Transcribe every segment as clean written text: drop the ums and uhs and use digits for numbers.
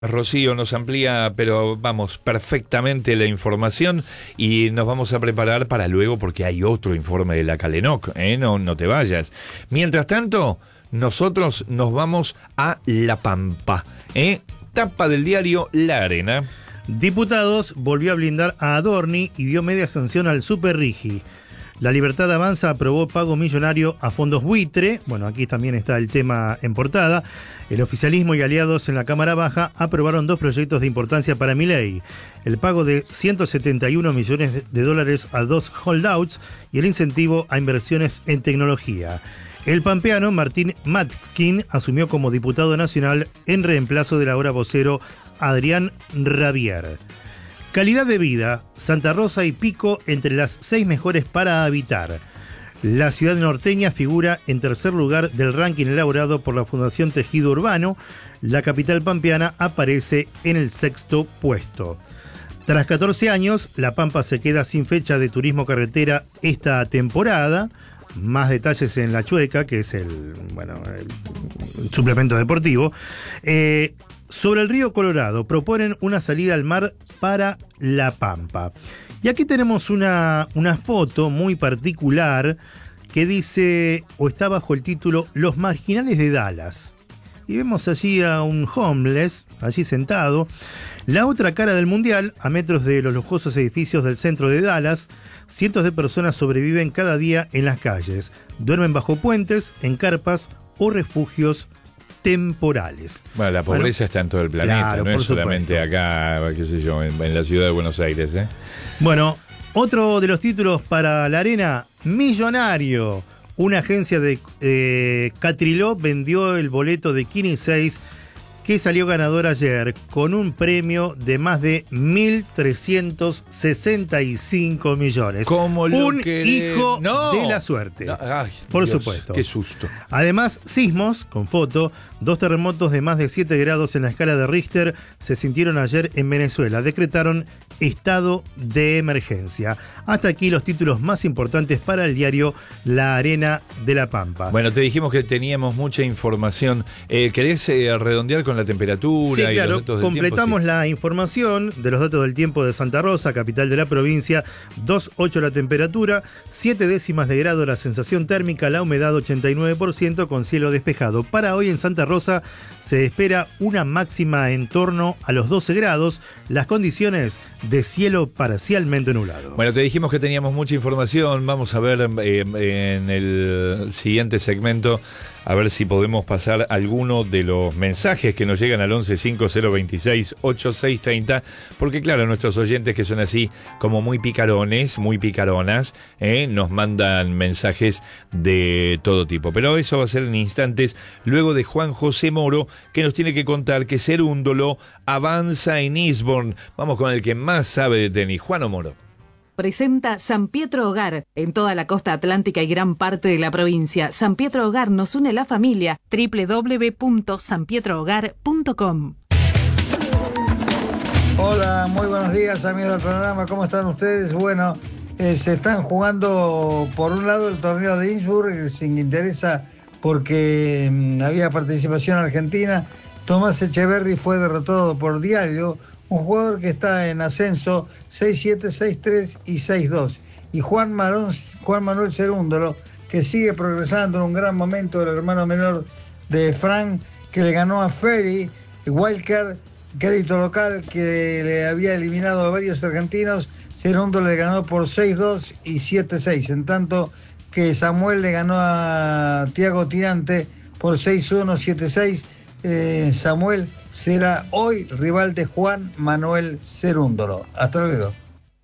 Rocío nos amplía, pero vamos, perfectamente la información y nos vamos a preparar para luego porque hay otro informe de la Calenoc, no te vayas. Mientras tanto, nosotros nos vamos a La Pampa, Tapa del diario La Arena. Diputados volvió a blindar a Adorni y dio media sanción al Super Rigi. La Libertad Avanza aprobó pago millonario a fondos buitre. Bueno, aquí también está el tema en portada. El oficialismo y aliados en la Cámara Baja aprobaron dos proyectos de importancia para Milei. El pago de 171 millones de dólares a dos holdouts y el incentivo a inversiones en tecnología. El pampeano Martín Matzkin asumió como diputado nacional en reemplazo del ahora vocero Adrián Rabier. Calidad de vida, Santa Rosa y Pico entre las 6 mejores para habitar. La ciudad norteña figura en tercer lugar del ranking elaborado por la Fundación Tejido Urbano. La capital pampeana aparece en el 6º puesto. Tras 14 años, La Pampa se queda sin fecha de turismo carretera esta temporada. Más detalles en La Chueca, que es el suplemento deportivo. Sobre el río Colorado, proponen una salida al mar para La Pampa. Y aquí tenemos una foto muy particular que dice, o está bajo el título, Los Marginales de Dallas. Y vemos allí a un homeless, allí sentado. La otra cara del mundial, a metros de los lujosos edificios del centro de Dallas, cientos de personas sobreviven cada día en las calles. Duermen bajo puentes, en carpas o refugios temporales. Bueno, la pobreza está en todo el planeta, claro, no es solamente acá, qué sé yo, en la ciudad de Buenos Aires. Bueno, otro de los títulos para La Arena, millonario. Una agencia de Catriló vendió el boleto de Kini 6 que salió ganador ayer con un premio de más de 1.365 millones. ¿Cómo lo un querés? Hijo No. de la suerte. No, ay, por Dios, supuesto. Qué susto. Además, sismos, con foto, 2 terremotos de más de 7 grados en la escala de Richter se sintieron ayer en Venezuela. Decretaron estado de emergencia. Hasta aquí los títulos más importantes para el diario La Arena de La Pampa. Bueno, te dijimos que teníamos mucha información. ¿Querés redondear con la temperatura? Sí, y claro, los datos del completamos tiempo? Sí. la información de los datos del tiempo de Santa Rosa, capital de la provincia. 2,8 la temperatura, 7 décimas de grado la sensación térmica, la humedad 89% con cielo despejado. Para hoy en Santa Rosa se espera una máxima en torno a los 12 grados, las condiciones de cielo parcialmente nublado. Bueno, te dijimos que teníamos mucha información. Vamos a ver en el siguiente segmento, a ver si podemos pasar alguno de los mensajes que nos llegan al 1150268630, porque claro, nuestros oyentes que son así como muy picarones, muy picaronas, nos mandan mensajes de todo tipo. Pero eso va a ser en instantes, luego de Juan José Moro, que nos tiene que contar que Cerúndolo avanza en Eastbourne. Vamos con el que más sabe de tenis, Juan Moro. Presenta San Pietro Hogar en toda la costa atlántica y gran parte de la provincia. San Pietro Hogar nos une la familia. www.sanpietrohogar.com. Hola, muy buenos días amigos del programa, ¿cómo están ustedes? Bueno, se están jugando por un lado el torneo de Innsbruck, sin interesa porque había participación argentina. Tomás Echeverry fue derrotado por Diallo, un jugador que está en ascenso 6-7, 6-3 y 6-2. Y Juan Manuel Cerúndolo, que sigue progresando en un gran momento, el hermano menor de Frank, que le ganó a Ferry, Wildcard, crédito local que le había eliminado a varios argentinos. Cerúndolo le ganó por 6-2 y 7-6, en tanto que Samuel le ganó a Tiago Tirante por 6-1, 7-6. Samuel será hoy rival de Juan Manuel Cerúndolo. Hasta luego.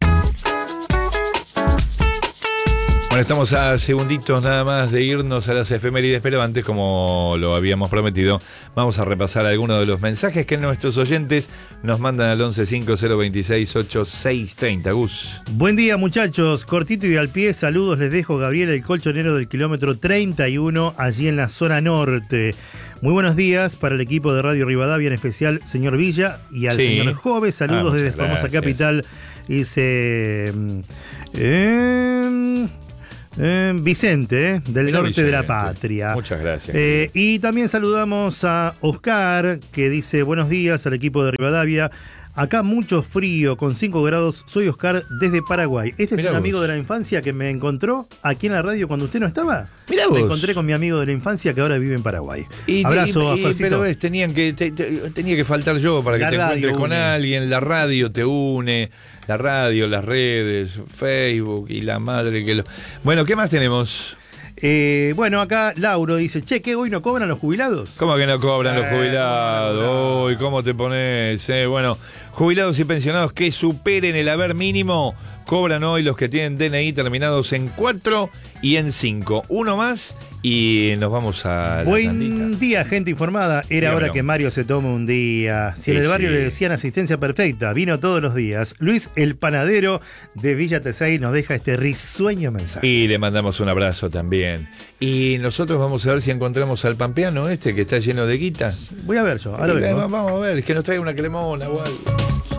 Bueno, estamos a segunditos nada más de irnos a las efemérides, pero antes, como lo habíamos prometido, vamos a repasar algunos de los mensajes que nuestros oyentes nos mandan al 1150268630. Gus. Buen día, muchachos. Cortito y al pie, saludos. Les dejo Gabriel, el colchonero del kilómetro 31, allí en la zona norte. Muy buenos días para el equipo de Radio Rivadavia, en especial señor Villa y al señor Jove. Saludos desde Formosa Capital. Dice... Vicente, del Mirá, norte de la Vicente. patria. Muchas gracias. Y también saludamos a Oscar, que dice buenos días al equipo de Rivadavia. Acá mucho frío, con 5 grados. Soy Oscar desde Paraguay. Este es Mirá un vos. amigo de la infancia que me encontró aquí en la radio cuando usted no estaba. Mirá Me vos. encontré con mi amigo de la infancia que ahora vive en Paraguay. Abrazo, Oscarcito. pero ves, tenía que faltar yo para que La te radio encuentres con une. alguien. La radio te une, la radio, las redes, Facebook y la madre que lo... Bueno, ¿qué más tenemos? Bueno, acá Lauro dice, che, ¿qué hoy no cobran los jubilados? ¿Cómo que no cobran los jubilados? Uy, ¿cómo te pones? Bueno, jubilados y pensionados que superen el haber mínimo cobran hoy los que tienen DNI terminados en 4 y en 5. Uno más y nos vamos a la Buen tandita. día, gente informada. Era hora Dígamelo. que Mario se tome un día. Si en Sí, el barrio sí. le decían asistencia perfecta, vino todos los días. Luis, el panadero de Villa Tesey, nos deja este risueño mensaje. Y le mandamos un abrazo también. Y nosotros vamos a ver si encontramos al pampeano este que está lleno de guita. Voy a ver yo, ahora Y vengo. vamos a ver, que nos traiga una cremona o algo.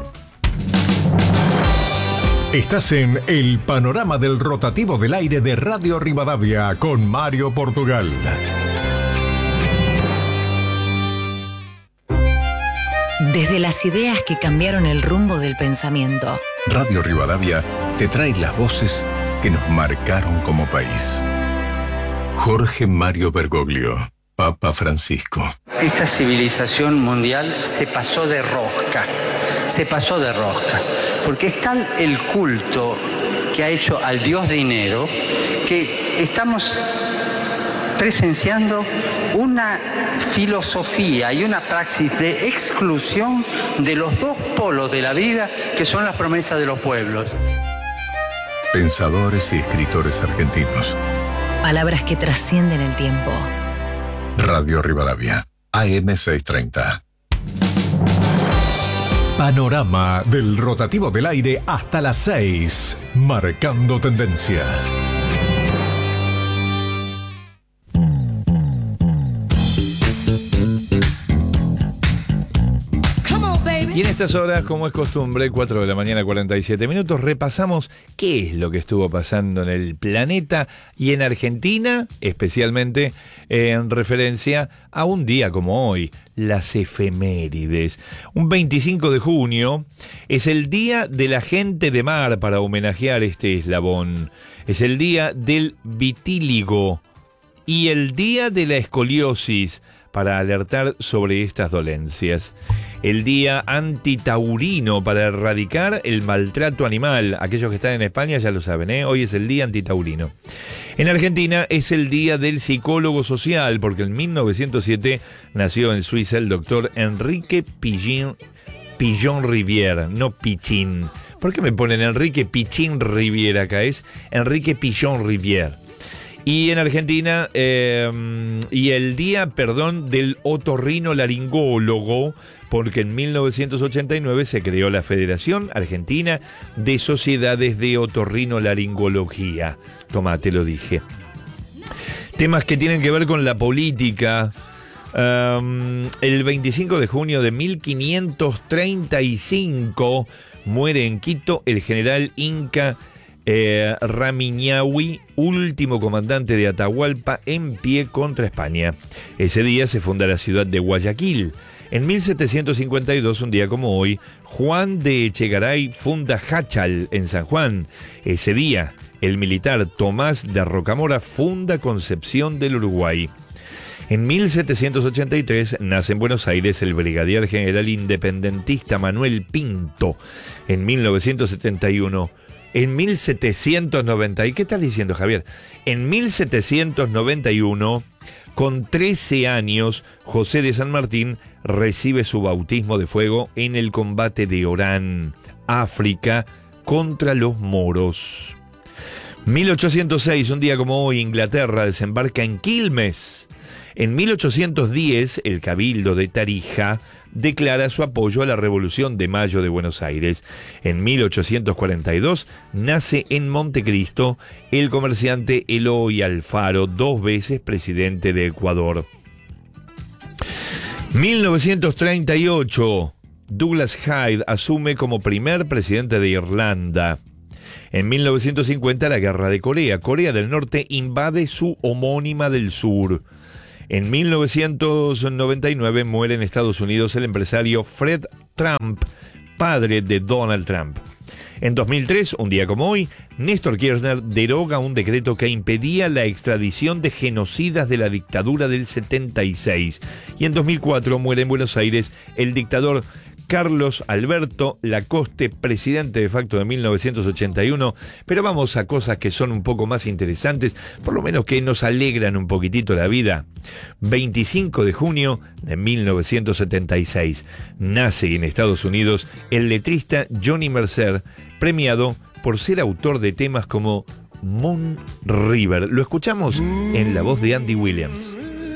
Estás en el panorama del rotativo del aire de Radio Rivadavia con Mario Portugal. Desde las ideas que cambiaron el rumbo del pensamiento. Radio Rivadavia te trae las voces que nos marcaron como país. Jorge Mario Bergoglio, Papa Francisco. Esta civilización mundial se pasó de rosca, porque es tal el culto que ha hecho al dios dinero que estamos presenciando una filosofía y una praxis de exclusión de los dos polos de la vida que son las promesas de los pueblos. Pensadores y escritores argentinos. Palabras que trascienden el tiempo. Radio Rivadavia, AM 630. Panorama del rotativo del aire hasta las 6, marcando tendencia. Y en estas horas, como es costumbre, 4 de la mañana, 47 minutos, repasamos qué es lo que estuvo pasando en el planeta y en Argentina, especialmente en referencia a un día como hoy, las efemérides. Un 25 de junio es el Día de la Gente de Mar para homenajear este eslabón. Es el Día del Vitíligo y el Día de la Escoliosis para alertar sobre estas dolencias. El Día Antitaurino para erradicar el maltrato animal. Aquellos que están en España ya lo saben, ¿eh? Hoy es el Día Antitaurino. En Argentina es el Día del Psicólogo Social, porque en 1907 nació en Suiza el doctor Enrique Pichon Rivière, no Pichín. ¿Por qué me ponen Enrique Pichín Rivière acá? Es Enrique Pichon Rivière. Y en Argentina, y el día, del otorrinolaringólogo, porque en 1989 se creó la Federación Argentina de Sociedades de Otorrinolaringología. Tomá, te lo dije. Temas que tienen que ver con la política. El 25 de junio de 1535 muere en Quito el general inca Ramiñahui, último comandante de Atahualpa en pie contra España. Ese día se funda la ciudad de Guayaquil. En 1752, un día como hoy, Juan de Echegaray funda Jáchal en San Juan. Ese día, el militar Tomás de Rocamora funda Concepción del Uruguay. En 1783 nace en Buenos Aires el brigadier general independentista Manuel Pinto. En 1971... En 1790, ¿y qué estás diciendo, Javier? En 1791, con 13 años, José de San Martín recibe su bautismo de fuego en el combate de Orán, África, contra los moros. 1806, un día como hoy, Inglaterra desembarca en Quilmes. En 1810, el Cabildo de Tarija declara su apoyo a la Revolución de Mayo de Buenos Aires. En 1842 nace en Montecristo el comerciante Eloy Alfaro, 2 veces presidente de Ecuador. 1938, Douglas Hyde asume como primer presidente de Irlanda. En 1950, la Guerra de Corea. Corea del Norte invade su homónima del sur. En 1999 muere en Estados Unidos el empresario Fred Trump, padre de Donald Trump. En 2003, un día como hoy, Néstor Kirchner deroga un decreto que impedía la extradición de genocidas de la dictadura del 76. Y en 2004 muere en Buenos Aires el dictador Carlos Alberto Lacoste, presidente de facto de 1981. Pero vamos a cosas que son un poco más interesantes, por lo menos que nos alegran un poquitito la vida. 25 de junio de 1976. Nace en Estados Unidos el letrista Johnny Mercer, premiado por ser autor de temas como Moon River. Lo escuchamos en la voz de Andy Williams.